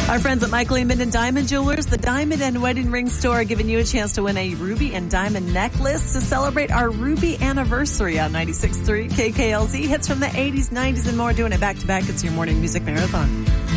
Our friends at Michael E. Minden Diamond Jewelers, the Diamond and Wedding Ring Store, giving you a chance to win a ruby and diamond necklace to celebrate our ruby anniversary on 96.3 KKLZ. Hits from the 80s, 90s, and more. Doing it back to back. It's your morning music marathon.